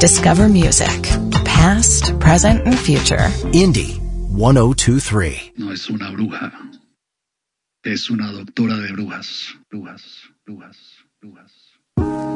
Discover music, past, present, and future. Indie 1023. No es una bruja, es una doctora de brujas, brujas, brujas, brujas.